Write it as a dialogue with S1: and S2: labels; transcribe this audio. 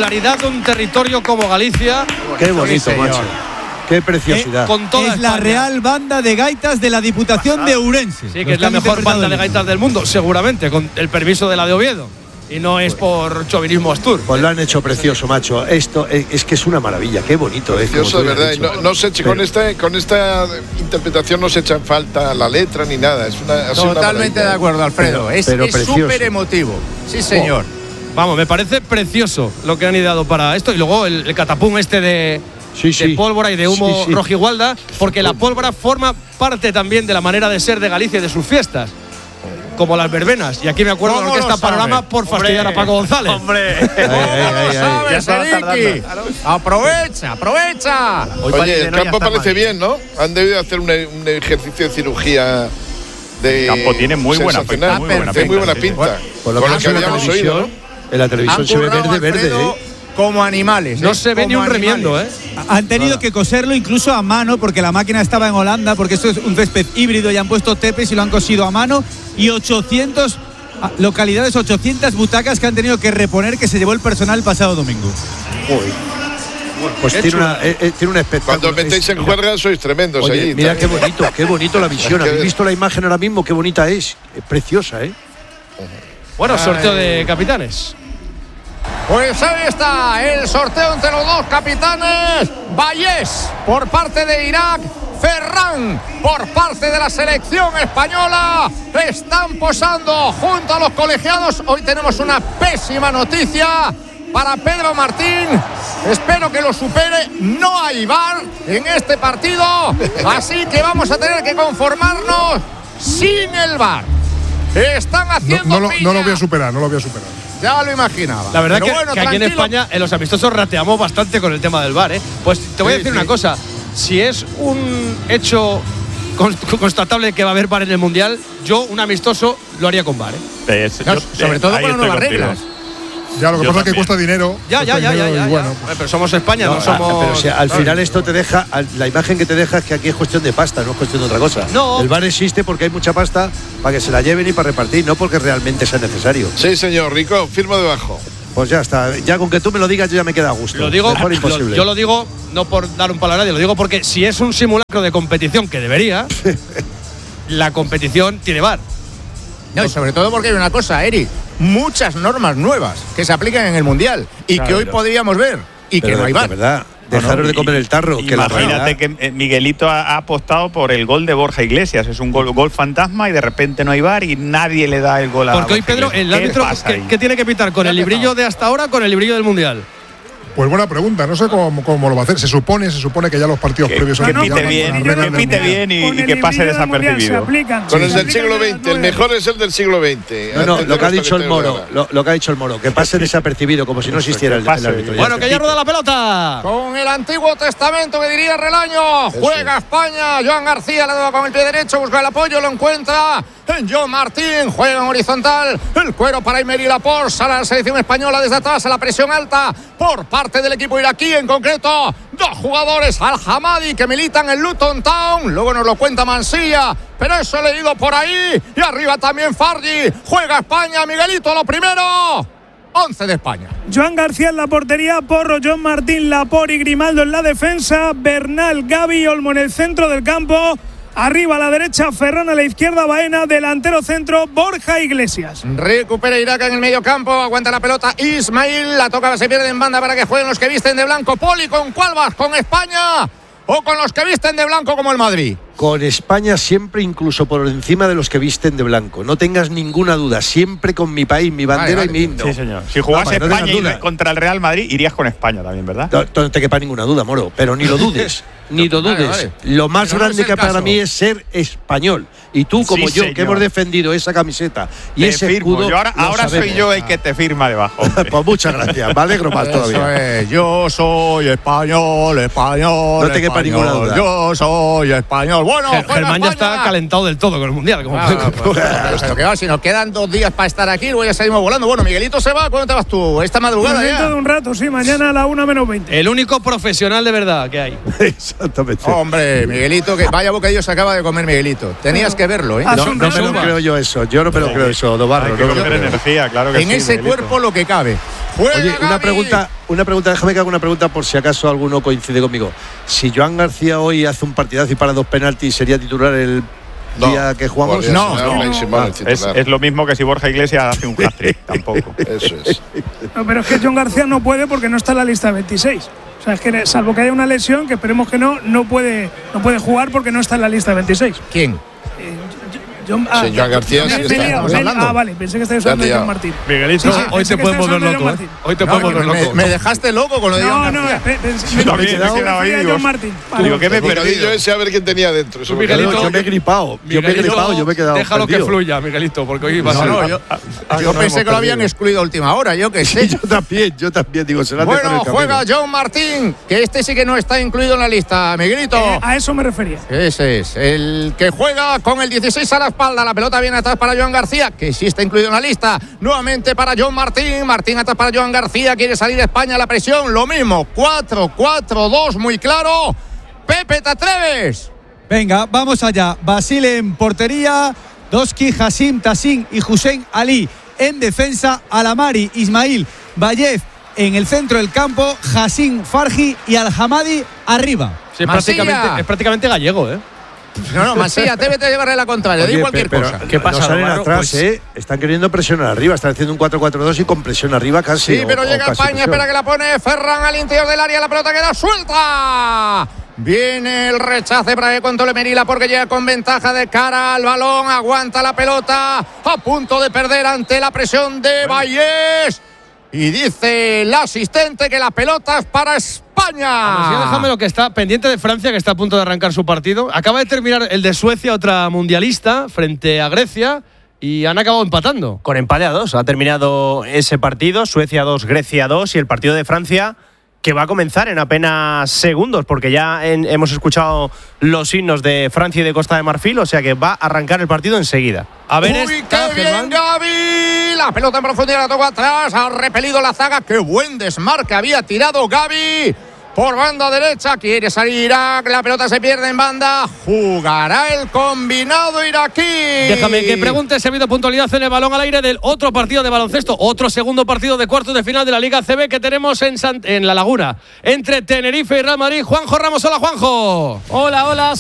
S1: singularidad de un territorio como Galicia.
S2: Qué bonito, macho. Qué preciosidad.
S1: Con toda
S3: es la Real Banda de Gaitas de la Diputación de Ourense.
S1: Sí, que es la mejor banda de gaitas del mundo, seguramente, con el permiso de la de Oviedo. Y no es por chauvinismo astur.
S2: Pues lo han hecho precioso, macho. Esto es que es una maravilla. Qué bonito es.
S4: Precioso, de verdad. No se eche, con esta interpretación no se echa en falta la letra ni nada. Es
S5: totalmente de acuerdo, Alfredo. Es súper emotivo. Sí, señor.
S1: Vamos, me parece precioso lo que han ideado para esto. Y luego el catapum este de pólvora y de humo rojigualda, porque la pólvora forma parte también de la manera de ser de Galicia y de sus fiestas. Como las verbenas. Y aquí me acuerdo de la orquesta Panorama por fastidiar a Paco González.
S5: ¡Hombre! ¡Aprovecha!
S4: Oye, el campo parece bien, ¿no? Han debido hacer un ejercicio de cirugía.
S6: El campo tiene muy buena pinta.
S4: Muy buena pinta.
S2: Por lo que habíamos oído, ¿no? En la televisión se ve verde.
S5: Como animales.
S1: No se ve ni un remiendo,
S3: Han tenido que coserlo incluso a mano porque la máquina estaba en Holanda, porque esto es un césped híbrido y han puesto tepes y lo han cosido a mano. Y 800 localidades, 800 butacas que han tenido que reponer, que se llevó el personal el pasado domingo.
S2: Pues tiene un espectáculo.
S4: Cuando metéis en juerga sois tremendos.
S2: Oye,
S4: allí.
S2: Mira qué bonito la visión. ¿Habéis visto la imagen ahora mismo? Qué bonita es. Es preciosa,
S1: Bueno, sorteo de capitanes.
S5: Pues ahí está el sorteo entre los dos capitanes. Vallés por parte de Irak, Ferran por parte de la selección española. Están posando junto a los colegiados. Hoy tenemos una pésima noticia para Pedro Martín. Espero que lo supere. No hay VAR en este partido, así que vamos a tener que conformarnos sin el VAR. Están haciendo
S7: no lo voy a superar.
S5: Ya lo imaginaba.
S1: La verdad que aquí en España, en los amistosos, rateamos bastante con el tema del VAR, Pues te voy a decir una cosa. Si es un hecho constatable que va a haber VAR en el Mundial, yo, un amistoso, lo haría con VAR,
S5: sobre todo con nuevas reglas.
S7: Ya, lo que pasa es que cuesta dinero.
S1: Ya. Bueno, pero somos España, no somos.
S2: Pero si al final esto te deja, la imagen que te deja es que aquí es cuestión de pasta, no es cuestión de otra cosa.
S1: No.
S2: El VAR existe porque hay mucha pasta para que se la lleven y para repartir, no porque realmente sea necesario.
S4: Sí, señor, Rico, firmo debajo.
S2: Pues ya está, ya con que tú me lo digas yo ya me queda a gusto.
S1: Lo digo,
S2: mejor imposible.
S1: Yo lo digo no por dar un palo a nadie, lo digo porque si es un simulacro de competición, que debería, la competición tiene VAR.
S5: No, y sobre todo porque hay una cosa, Eric, muchas normas nuevas que se aplican en el Mundial y que hoy podríamos ver y que no hay VAR.
S2: De verdad, dejaros de comer el tarro.
S6: Imagínate que Miguelito ha apostado por el gol de Borja Iglesias. Es un gol fantasma y de repente no hay VAR y nadie le da el gol a
S1: Porque hoy, Pedro, el árbitro, ¿qué tiene que pitar? ¿Con el librillo de hasta ahora o con el librillo del Mundial?
S7: Pues buena pregunta, no sé cómo lo va a hacer. Se supone que ya los partidos previos
S6: que pite bien y que pase desapercibido.
S4: Con el del siglo XX, el mejor es el del siglo XX.
S2: No, lo que ha dicho el Moro, lo que ha dicho el Moro, que pase desapercibido, como si no existiera el árbitro.
S1: Bueno, que ya rueda la pelota.
S5: Con el Antiguo Testamento, que diría Relaño. Juega España, Joan García le da con el pie derecho, busca el apoyo, lo encuentra. John Martín juega en horizontal. El cuero para Emery Laporte. Sale a la selección española desde atrás a la presión alta por parte del equipo iraquí. En concreto, dos jugadores, Al-Hamadi, que militan en Luton Town. Luego nos lo cuenta Mansilla, pero eso he leído por ahí. Y arriba también Fargi. Juega España. Miguelito, lo primero. 11 de España.
S8: Joan García en la portería, Porro, John Martín, Laporte y Grimaldo en la defensa. Bernal, Gavi y Olmo en el centro del campo. Arriba a la derecha, Ferran, a la izquierda, Baena, delantero centro, Borja Iglesias.
S5: Recupera Irak en el medio campo, aguanta la pelota Ismail, la toca, se pierde en banda para que jueguen los que visten de blanco. Poli, ¿con cuál vas? ¿Con España o con los que visten de blanco como el Madrid?
S2: Con España siempre, incluso por encima de los que visten de blanco. No tengas ninguna duda, siempre con mi país, mi bandera y mi himno.
S6: Sí, señor. Si jugase España contra el Real Madrid, irías con España también, ¿verdad?
S2: No te quepa ninguna duda, Moro, pero ni lo dudes. Ni lo dudes. Vale. Lo más grande que para mí es ser español. Y tú, como yo, señor, que hemos defendido esa camiseta y ese escudo.
S6: Ahora soy yo el que te firma debajo.
S2: Pues muchas gracias. Me alegro más todavía.
S5: Yo soy español.
S2: No te quepa ninguna duda.
S5: Yo soy español. Bueno,
S1: Germán ya está calentado del todo con el Mundial.
S5: Esto que va, si nos quedan 2 días para estar aquí, luego ya salimos volando. Bueno, Miguelito se va. ¿Cuándo te vas tú? ¿Esta madrugada ya?
S8: Dentro de un rato, sí. Mañana a la 1:20.
S1: El único profesional de verdad que hay.
S2: Exactamente.
S5: Hombre, Miguelito, que vaya bocadillo se acaba de comer Miguelito. Tenías que verlo, ¿eh?
S2: No me lo creo yo eso. Yo no me lo creo eso, Dobarro.
S6: Hay que comer energía, claro que sí.
S5: En ese
S6: Miguelito.
S5: cuerpo lo que cabe.
S2: Oye, una pregunta, déjame que haga una pregunta por si acaso alguno coincide conmigo. Si Joan García hoy hace un partidazo y para 2 penaltis, ¿sería titular el día que jugamos?
S6: No. Es lo mismo que si Borja Iglesias hace un hat-trick, tampoco.
S4: Eso es.
S8: No, pero es que Joan García no puede porque no está en la lista de 26. O sea, es que salvo que haya una lesión, que esperemos que no puede jugar porque no está en la lista de 26.
S5: ¿Quién?
S4: Joan García sí está.
S8: Vale, pensé que estabas hablando de John Martín.
S1: Miguelito, hoy te podemos ver loco. Hoy te podemos ver loco.
S5: Me dejaste loco con lo de John García.
S6: No, me he quedado ahí.
S8: John Martín.
S6: Digo, ¿qué me he perdido?
S4: Ese a ver quién tenía dentro.
S2: Yo me he gripado. Yo me he quedado.
S1: Déjalo que fluya, Miguelito, porque hoy va a ser.
S5: Yo pensé que lo habían excluido a última hora, yo qué sé.
S2: Yo también, digo, se la
S5: Bueno, juega John Martín, que este sí que no está incluido en la lista, Miguelito.
S8: A eso me refería.
S5: Ese es, el que juega con el 16 a la espalda. La pelota viene atrás para Joan García, que sí está incluido en la lista. Nuevamente para John Martín. Martín atrás para Joan García. Quiere salir de España a la presión. Lo mismo. 4-4-2, muy claro. Pepe, ¿te atreves?
S3: Venga, vamos allá. Basile en portería. Doski, Hassim, Tassin y Hussein Ali en defensa. Alamari, Ismail, Bayez en el centro del campo. Hassim, Farji y Al-Hamadi arriba.
S1: Sí, es prácticamente gallego, ¿eh?
S5: No, Masía, atrévete a llevarle la contraria. Di cualquier cosa.
S2: ¿Qué pasa? No salen atrás, Están queriendo presionar arriba. Están haciendo un 4-4-2 y con presión arriba casi.
S5: Sí, pero llega España, espera que la pone Ferran al interior del área. La pelota queda suelta. Viene el rechace para que controle Merila porque llega con ventaja de cara al balón. Aguanta la pelota. A punto de perder ante la presión de Vallés. Y dice el asistente que la pelota es para España.
S1: Déjame lo que está pendiente de Francia, que está a punto de arrancar su partido. Acaba de terminar el de Suecia, otra mundialista, frente a Grecia, y han acabado empatando.
S9: Con empate a 2 ha terminado ese partido. Suecia 2, Grecia 2, y el partido de Francia, que va a comenzar en apenas segundos, porque ya hemos escuchado los himnos de Francia y de Costa de Marfil, o sea que va a arrancar el partido enseguida.
S5: A ver, ¡uy, qué bien, Gavi! La pelota en profundidad la tocó atrás, ha repelido la zaga. ¡Qué buen desmarque había tirado Gavi! Por banda derecha, quiere salir Irak, la pelota se pierde en banda. Jugará el combinado iraquí.
S1: Déjame que pregunte si ha habido puntualidad en el balón al aire del otro partido de baloncesto, otro segundo partido de cuartos de final de la Liga ACB que tenemos en La Laguna, entre Tenerife y Real Madrid. Juanjo Ramos, hola Juanjo.
S10: Hola,